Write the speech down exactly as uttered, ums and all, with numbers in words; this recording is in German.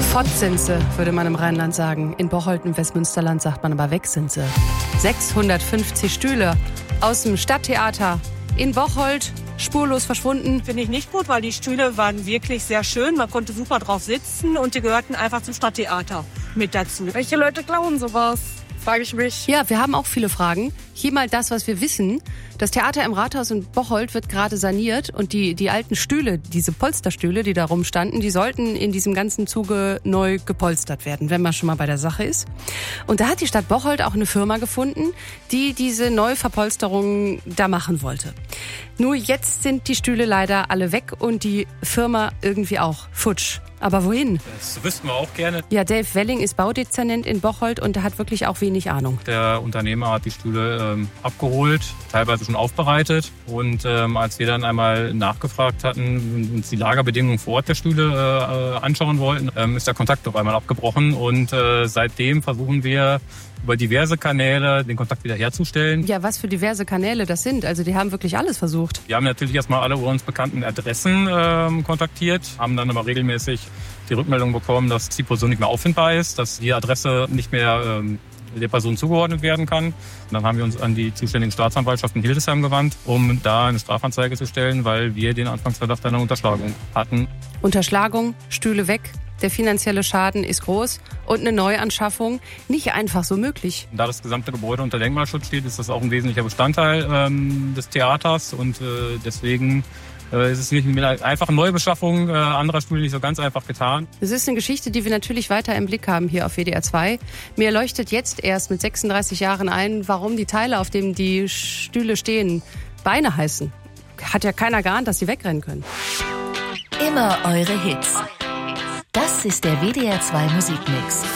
Fort sind sie, würde man im Rheinland sagen. In Bocholt im Westmünsterland sagt man aber weg sind sie. sechshundertfünfzig Stühle aus dem Stadttheater in Bocholt, spurlos verschwunden. Finde ich nicht gut, weil die Stühle waren wirklich sehr schön. Man konnte super drauf sitzen und die gehörten einfach zum Stadttheater mit dazu. Welche Leute klauen sowas? Frage ich mich. Ja, wir haben auch viele Fragen. Hier mal das, was wir wissen. Das Theater im Rathaus in Bocholt wird gerade saniert und die, die alten Stühle, diese Polsterstühle, die da rumstanden, die sollten in diesem ganzen Zuge neu gepolstert werden, wenn man schon mal bei der Sache ist. Und da hat die Stadt Bocholt auch eine Firma gefunden, die diese Neuverpolsterung da machen wollte. Nur jetzt sind die Stühle leider alle weg und die Firma irgendwie auch futsch. Aber wohin? Das wüssten wir auch gerne. Ja, Dave Welling ist Baudezernent in Bocholt und der hat wirklich auch wenig Ahnung. Der Unternehmer hat die Stühle ähm, abgeholt, teilweise schon aufbereitet. Und ähm, als wir dann einmal nachgefragt hatten und uns die Lagerbedingungen vor Ort der Stühle äh, anschauen wollten, ähm, ist der Kontakt auf einmal abgebrochen. Und äh, seitdem versuchen wir über diverse Kanäle den Kontakt wieder herzustellen. Ja, was für diverse Kanäle das sind. Also die haben wirklich alles versucht. Wir haben natürlich erstmal alle uns bekannten Adressen ähm, kontaktiert, haben dann aber regelmäßig die Rückmeldung bekommen, dass die Person nicht mehr auffindbar ist, dass die Adresse nicht mehr ähm, der Person zugeordnet werden kann. Und dann haben wir uns an die zuständigen Staatsanwaltschaft in Hildesheim gewandt, um da eine Strafanzeige zu stellen, weil wir den Anfangsverdacht einer Unterschlagung hatten. Unterschlagung, Stühle weg. Der finanzielle Schaden ist groß und eine Neuanschaffung nicht einfach so möglich. Da das gesamte Gebäude unter Denkmalschutz steht, ist das auch ein wesentlicher Bestandteil ähm, des Theaters und äh, deswegen äh, ist es nicht mit einer einfachen Neubeschaffung äh, anderer Stühle nicht so ganz einfach getan. Das ist eine Geschichte, die wir natürlich weiter im Blick haben hier auf W D R zwei. Mir leuchtet jetzt erst mit sechsunddreißig Jahren ein, warum die Teile, auf denen die Stühle stehen, Beine heißen. Hat ja keiner geahnt, dass sie wegrennen können. Immer eure Hits. Das ist der W D R zwei Musikmix.